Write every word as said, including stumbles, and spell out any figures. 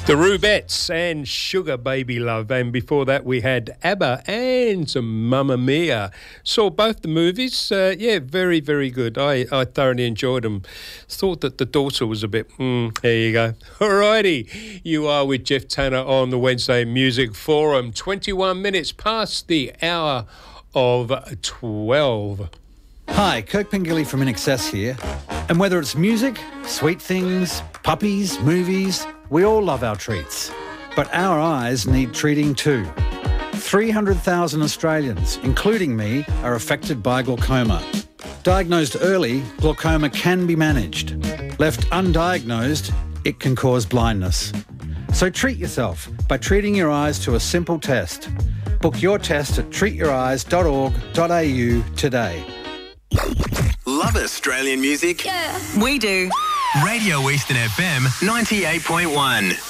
The Rubettes and Sugar Baby Love. And before that, we had ABBA and some Mamma Mia. Saw both the movies. Uh, yeah, very, very good. I, I thoroughly enjoyed them. Thought that the daughter was a bit... Mm, there you go. Alrighty. You are with Jeff Tanner on the Wednesday Music Forum. twenty-one minutes past the hour of twelve. Hi, Kirk Pengilly from In Excess here. And whether it's music, sweet things, puppies, movies, we all love our treats. But our eyes need treating too. three hundred thousand Australians, including me, are affected by glaucoma. Diagnosed early, glaucoma can be managed. Left undiagnosed, it can cause blindness. So treat yourself by treating your eyes to a simple test. Book your test at treat your eyes dot org dot a u today. Love Australian music? Yeah. We do. Radio Eastern F M ninety-eight point one.